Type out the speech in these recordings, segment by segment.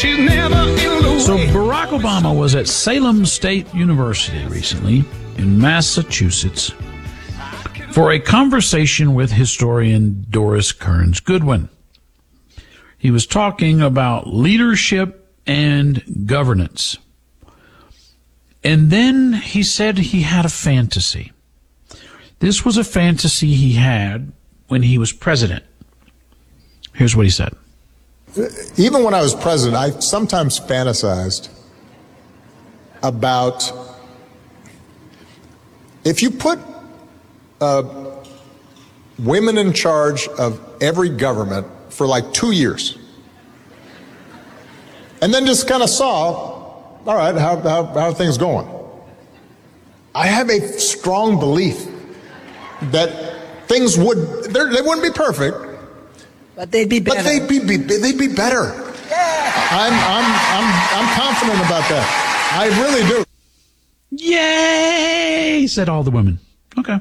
she's never in the So way. Barack Obama was at Salem State University recently in Massachusetts for a conversation with historian Doris Kearns Goodwin. He was talking about leadership and governance. And then he said he had a fantasy. This was a fantasy he had when he was president. Here's what he said. Even when I was president, I sometimes fantasized about if you put women in charge of every government for like 2 years, and then just kind of saw, all right, how are things going? I have a strong belief that things they wouldn't be perfect, but they'd be better. but they'd be better. Yeah. I'm confident about that. I really do. Yay, said all the women. Okay.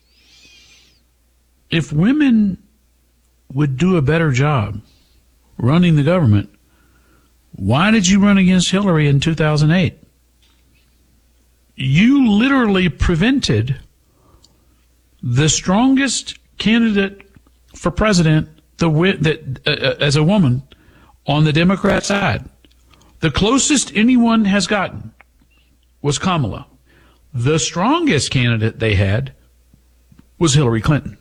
If women would do a better job running the government, why did you run against Hillary in 2008? You literally prevented the strongest candidate for president as a woman on the Democrat side. The closest anyone has gotten was Kamala. The strongest candidate they had was Hillary Clinton.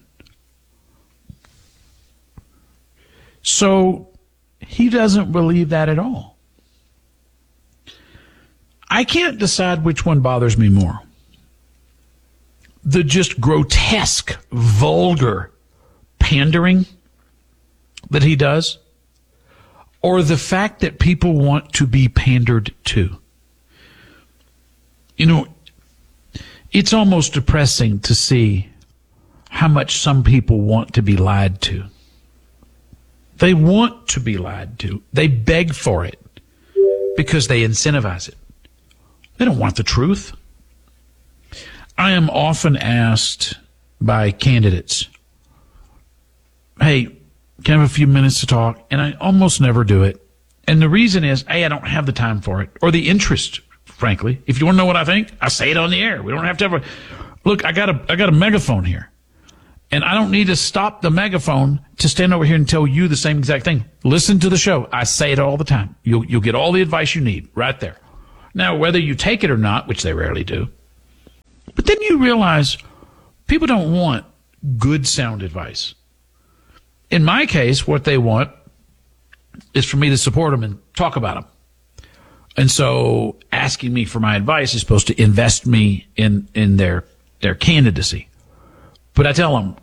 So he doesn't believe that at all. I can't decide which one bothers me more. The just grotesque, vulgar pandering that he does, or the fact that people want to be pandered to. You know, it's almost depressing to see how much some people want to be lied to. They want to be lied to. They beg for it because they incentivize it. They don't want the truth. I am often asked by candidates, hey, can I have a few minutes to talk? And I almost never do it. And the reason is, A, I don't have the time for it or the interest, frankly. If you want to know what I think, I say it on the air. We don't have to have look, I got a megaphone here. And I don't need to stop the megaphone to stand over here and tell you the same exact thing. Listen to the show. I say it all the time. You'll get all the advice you need right there. Now, whether you take it or not, which they rarely do, but then you realize people don't want good sound advice. In my case, what they want is for me to support them and talk about them. And so asking me for my advice is supposed to invest me in their candidacy. But I tell them,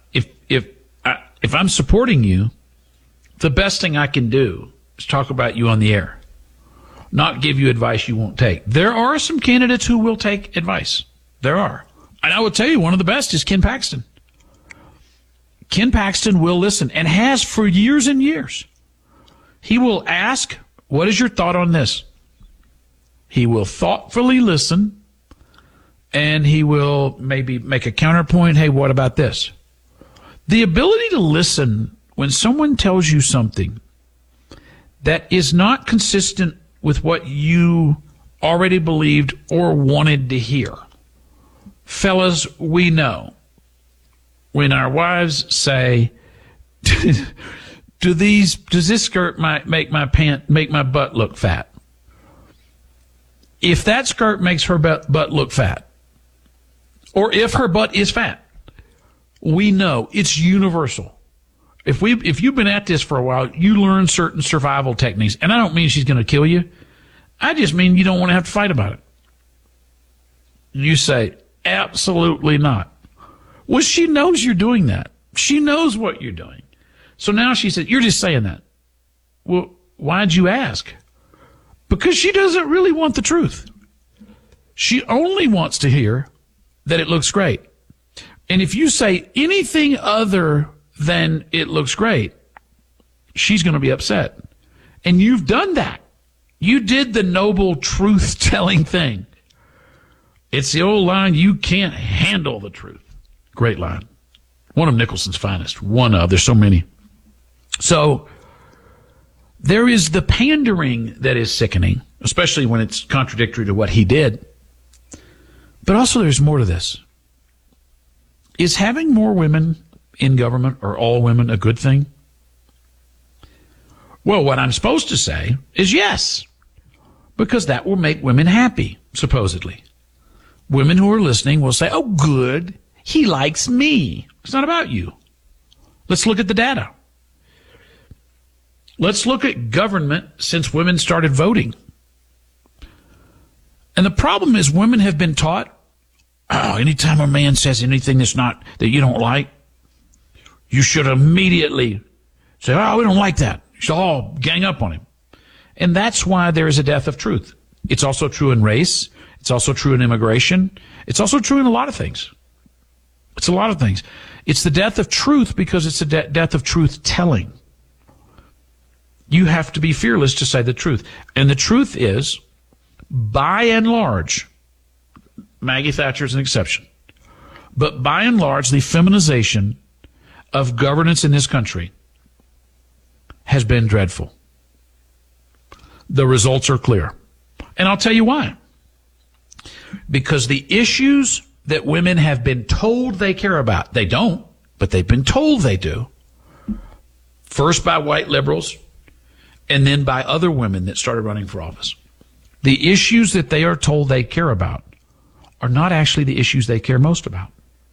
if I'm supporting you, the best thing I can do is talk about you on the air, not give you advice you won't take. There are some candidates who will take advice. There are. And I will tell you, one of the best is Ken Paxton. Ken Paxton will listen and has for years and years. He will ask, what is your thought on this? He will thoughtfully listen. And he will maybe make a counterpoint. Hey, what about this? The ability to listen when someone tells you something that is not consistent with what you already believed or wanted to hear. Fellas, we know when our wives say, does this skirt make my butt look fat? If that skirt makes her butt look fat, or if her butt is fat, we know it's universal. If you've been at this for a while, you learn certain survival techniques. And I don't mean she's going to kill you. I just mean you don't want to have to fight about it. And you say, absolutely not. Well, she knows you're doing that. She knows what you're doing. So now she said, you're just saying that. Well, why'd you ask? Because she doesn't really want the truth. She only wants to hear that it looks great. And if you say anything other than it looks great, she's going to be upset. And you've done that. You did the noble truth-telling thing. It's the old line, you can't handle the truth. Great line. One of Nicholson's finest. One of. There's so many. So There is the pandering that is sickening, especially when it's contradictory to what he did. But also there's more to this. Is having more women in government or all women a good thing? Well, what I'm supposed to say is yes, because that will make women happy, supposedly. Women who are listening will say, oh, good, he likes me. It's not about you. Let's look at the data. Let's look at government since women started voting. And the problem is women have been taught, oh, anytime a man says anything that you don't like, you should immediately say, oh, we don't like that. You should all gang up on him. And that's why there is a death of truth. It's also true in race. It's also true in immigration. It's also true in a lot of things. It's a lot of things. It's the death of truth because it's the death of truth telling. You have to be fearless to say the truth. And the truth is, by and large, Maggie Thatcher is an exception, but by and large, the feminization of governance in this country has been dreadful. The results are clear. And I'll tell you why. Because the issues that women have been told they care about, they don't, but they've been told they do, first by white liberals and then by other women that started running for office. The issues that they are told they care about are not actually the issues they care most about.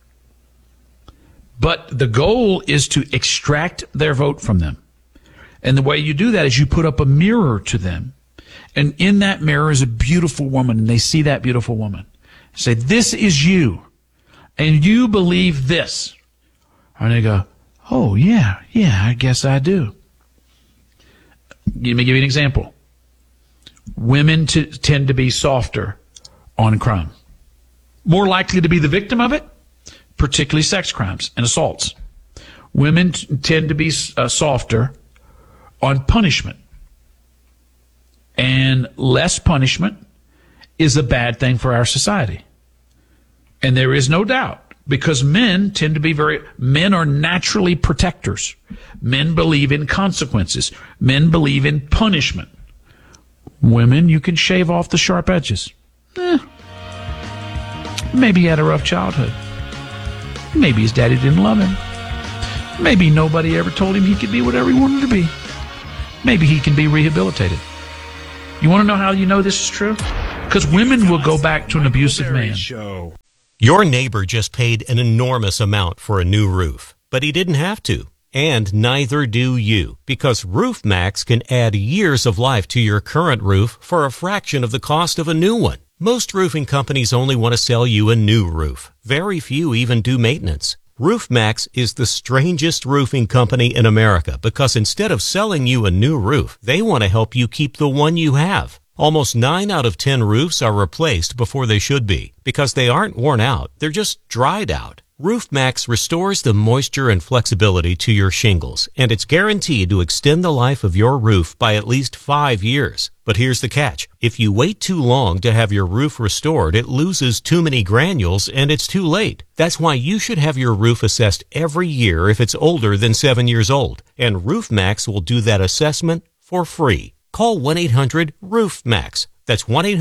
But the goal is to extract their vote from them. And the way you do that is you put up a mirror to them. And in that mirror is a beautiful woman, and they see that beautiful woman. Say, this is you, and you believe this. And they go, oh, yeah, I guess I do. Let me give you an example. Women tend to be softer on crime. More likely to be the victim of it, particularly sex crimes and assaults. Women tend to be softer on punishment. And less punishment is a bad thing for our society. And there is no doubt, because men are naturally protectors. Men believe in consequences. Men believe in punishment. Women, you can shave off the sharp edges. Maybe he had a rough childhood. Maybe his daddy didn't love him. Maybe nobody ever told him he could be whatever he wanted to be. Maybe he can be rehabilitated. You want to know how you know this is true? Because women will go back to an abusive man. Your neighbor just paid an enormous amount for a new roof, but he didn't have to. And neither do you, because RoofMax can add years of life to your current roof for a fraction of the cost of a new one. Most roofing companies only want to sell you a new roof. Very few even do maintenance. RoofMax is the strangest roofing company in America because instead of selling you a new roof, they want to help you keep the one you have. Almost 9 out of 10 roofs are replaced before they should be because they aren't worn out, they're just dried out. RoofMax restores the moisture and flexibility to your shingles, and it's guaranteed to extend the life of your roof by at least 5 years. But here's the catch. If you wait too long to have your roof restored, it loses too many granules and it's too late. That's why you should have your roof assessed every year if it's older than 7 years old. And RoofMax will do that assessment for free. Call 1-800-ROOFMAX. That's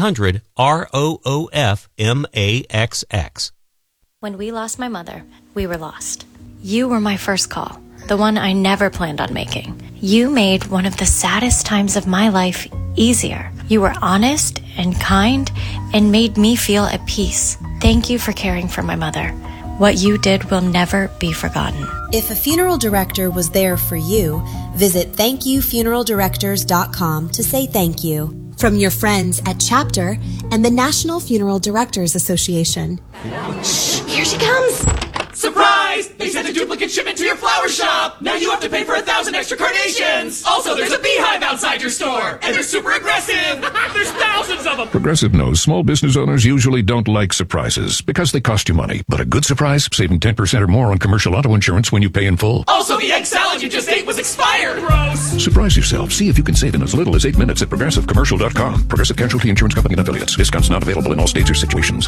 1-800-ROOFMAXX. When we lost my mother, we were lost. You were my first call, the one I never planned on making. You made one of the saddest times of my life easier. You were honest and kind and made me feel at peace. Thank you for caring for my mother. What you did will never be forgotten. If a funeral director was there for you, visit thankyoufuneraldirectors.com to say thank you. From your friends at Chapter and the National Funeral Directors Association. Here she comes! Surprise! They sent a duplicate shipment to your flower shop! Now you have to pay for 1,000 extra carnations! Also, there's a beehive outside your store! And they're super aggressive! There's thousands of them! Progressive knows small business owners usually don't like surprises because they cost you money. But a good surprise, saving 10% or more on commercial auto insurance when you pay in full. Also, the egg salad you just ate was expired! Gross! Surprise yourself. See if you can save in as little as 8 minutes at ProgressiveCommercial.com. Progressive Casualty Insurance Company and Affiliates. Discounts not available in all states or situations.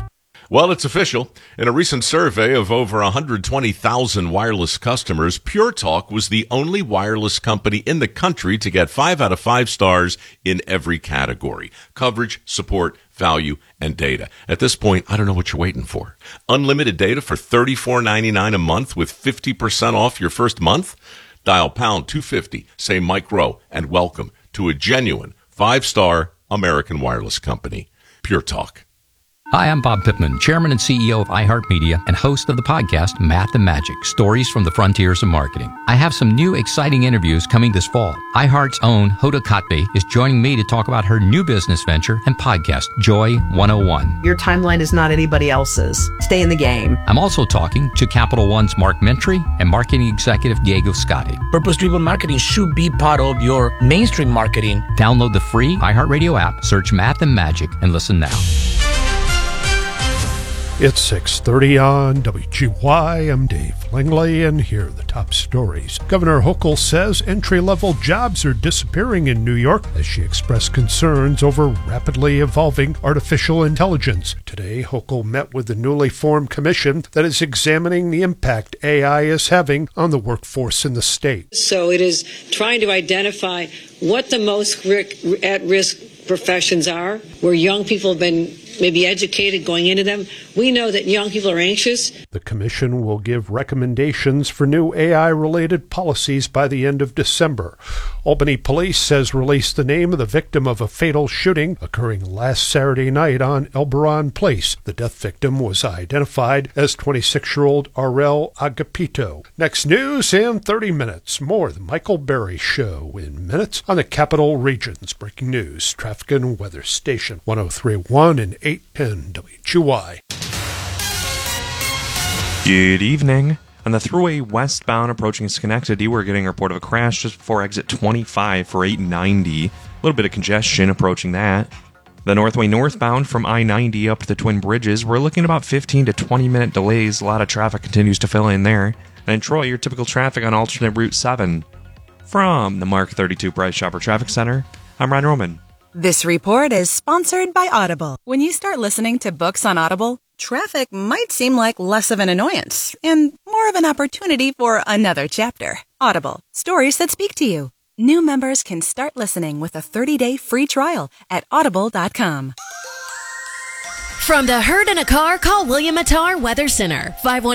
Well, it's official. In a recent survey of over 120,000 wireless customers, Pure Talk was the only wireless company in the country to get 5 out of 5 stars in every category: coverage, support, value, and data. At this point, I don't know what you're waiting for. Unlimited data for $34.99 a month with 50% off your first month? Dial pound 250, say Mike Rowe, and welcome to a genuine 5-star American wireless company. Pure Talk. Hi, I'm Bob Pittman, Chairman and CEO of iHeartMedia and host of the podcast Math and Magic, Stories from the Frontiers of Marketing. I have some new exciting interviews coming this fall. iHeart's own Hoda Kotb is joining me to talk about her new business venture and podcast, Joy 101. Your timeline is not anybody else's. Stay in the game. I'm also talking to Capital One's Mark Mentry and marketing executive Diego Scotti. Purpose-driven marketing should be part of your mainstream marketing. Download the free iHeartRadio app, search Math and Magic, and listen now. It's 6:30 on WGY. I'm Dave Langley, and here are the top stories. Governor Hochul says entry-level jobs are disappearing in New York as she expressed concerns over rapidly evolving artificial intelligence. Today, Hochul met with the newly formed commission that is examining the impact AI is having on the workforce in the state. So it is trying to identify what the most at-risk professions are, where young people have been maybe educated going into them. We know that young people are anxious. The commission will give recommendations for new AI-related policies by the end of December. Albany Police says released the name of the victim of a fatal shooting occurring last Saturday night on Elberon Place. The death victim was identified as 26-year-old Arel Agapito. Next news in 30 minutes. More The Michael Berry Show in minutes on the Capital Region's breaking news, traffic and weather station 103.1 and 810 WGY. Good evening. On the thruway westbound approaching Schenectady, we're getting a report of a crash just before exit 25 for 890. A little bit of congestion approaching that. The Northway northbound from I-90 up to the Twin Bridges, we're looking at about 15 to 20 minute delays. A lot of traffic continues to fill in there. And in Troy, your typical traffic on alternate Route 7. From the Mark 32 Price Chopper Traffic Center, I'm Ryan Roman. This report is sponsored by Audible. When you start listening to books on Audible, traffic might seem like less of an annoyance and more of an opportunity for another chapter. Audible, stories that speak to you. New members can start listening with a 30-day free trial at audible.com. From the herd in a car, call William Attar Weather Center,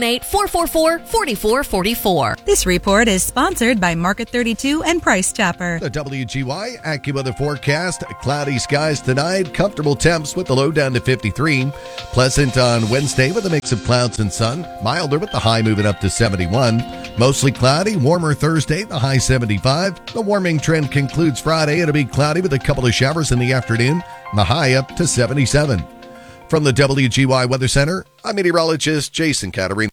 518-444-4444. This report is sponsored by Market 32 and Price Chopper. The WGY AccuWeather forecast: cloudy skies tonight, comfortable temps with the low down to 53. Pleasant on Wednesday with a mix of clouds and sun, milder with the high moving up to 71. Mostly cloudy, warmer Thursday, the high 75. The warming trend concludes Friday. It'll be cloudy with a couple of showers in the afternoon, the high up to 77. From the WGY Weather Center, I'm meteorologist Jason Caterina.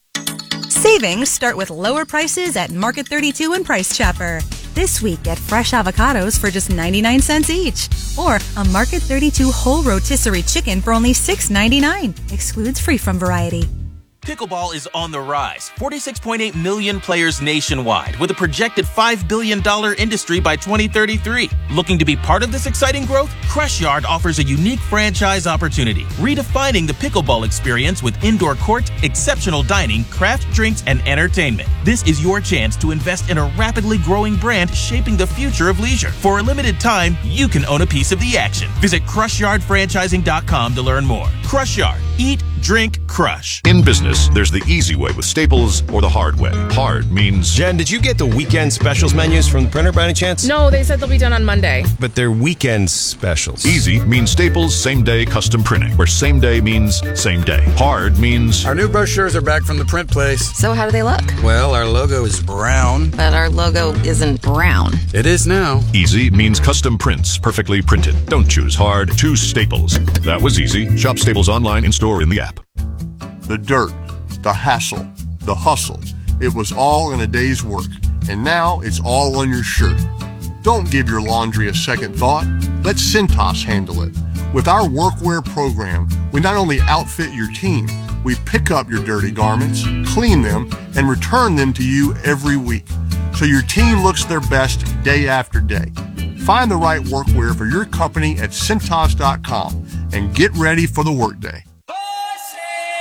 Savings start with lower prices at Market 32 and Price Chopper. This week, get fresh avocados for just 99 cents each. Or a Market 32 whole rotisserie chicken for only $6.99. Excludes free from variety. Pickleball is on the rise. 46.8 million players nationwide, with a projected $5 billion industry by 2033. Looking to be part of this exciting growth? Crush Yard offers a unique franchise opportunity, redefining the pickleball experience with indoor court, exceptional dining, craft drinks, and entertainment. This is your chance to invest in a rapidly growing brand shaping the future of leisure. For a limited time, you can own a piece of the action. Visit CrushYardFranchising.com to learn more. Crush Yard. Eat, drink, crush. In business, there's the easy way with Staples or the hard way. Hard means... Jen, did you get the weekend specials menus from the printer by any chance? No, they said they'll be done on Monday. But they're weekend specials. Easy means Staples same-day custom printing, where same day means same day. Hard means... Our new brochures are back from the print place. So how do they look? Well, our logo is brown. But our logo isn't brown. It is now. Easy means custom prints, perfectly printed. Don't choose hard, choose Staples. That was easy. Shop Staples online, in-store, in the app. The dirt, the hassle, the hustle. It was all in a day's work, and now it's all on your shirt. Don't give your laundry a second thought. Let Cintas handle it. With our workwear program, we not only outfit your team, we pick up your dirty garments, clean them, and return them to you every week, so your team looks their best day after day. Find the right workwear for your company at Cintas.com and get ready for the workday.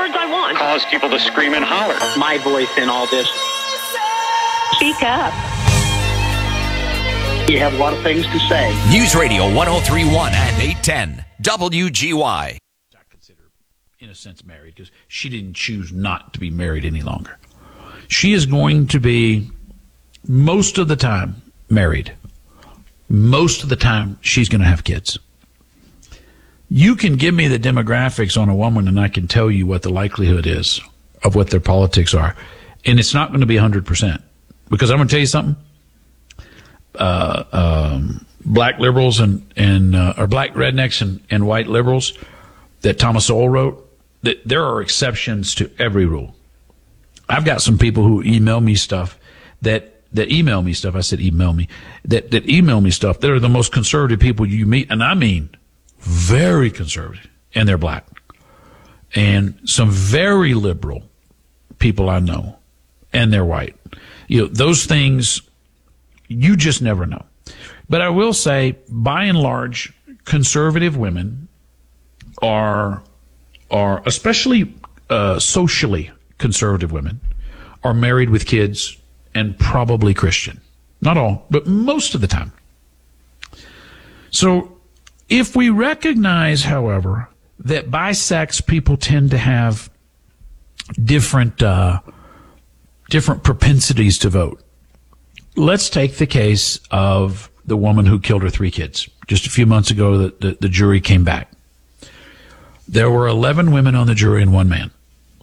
words I want. Cause people to scream and holler. My voice in all this. Speak up. You have a lot of things to say. News Radio 103.1 and 810 WGY. In a sense, married, because she didn't choose not to be married any longer. She is going to be, most of the time, married. Most of the time, she's going to have kids. You can give me the demographics on a woman, and I can tell you what the likelihood is of what their politics are. And it's not going to be 100%. Because I'm going to tell you something. Black liberals or black rednecks and white liberals that Thomas Sowell wrote, that there are exceptions to every rule. I've got some people who email me stuff that email me stuff. I said email me. That email me stuff that are the most conservative people you meet, and I mean very conservative, and they're black. And some very liberal people I know, and they're white. You know, those things, you just never know. But I will say, by and large, conservative women are especially socially conservative women, are married with kids and probably Christian. Not all, but most of the time. So if we recognize, however, that bisex people tend to have different propensities to vote. Let's take the case of the woman who killed her 3 kids. Just a few months ago, the jury came back. There were 11 women on the jury and 1 man.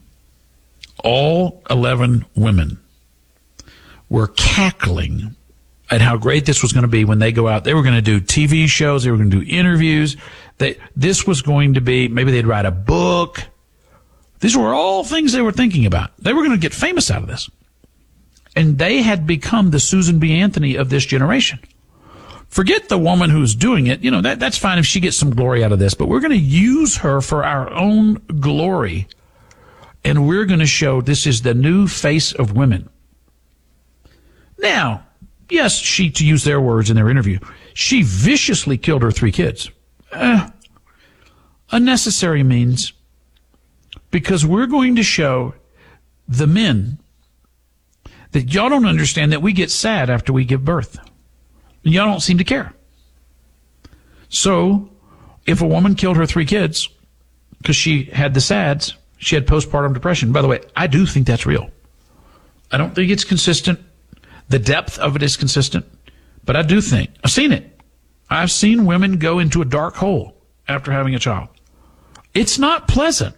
All 11 women were cackling at how great this was going to be when they go out. They were going to do TV shows. They were going to do interviews. This was going to be, maybe they'd write a book. These were all things they were thinking about. They were going to get famous out of this. And they had become the Susan B. Anthony of this generation. Forget the woman who's doing it. You know, that's fine if she gets some glory out of this, but we're going to use her for our own glory. And we're going to show this is the new face of women. Now, yes, to use their words in their interview, she viciously killed her 3 kids. Unnecessary means, because we're going to show the men that y'all don't understand that we get sad after we give birth. Y'all don't seem to care. So, if a woman killed her 3 kids because she had the SADS, she had postpartum depression. By the way, I do think that's real. I don't think it's consistent. The depth of it is consistent. But I do think, I've seen it. I've seen women go into a dark hole after having a child. It's not pleasant.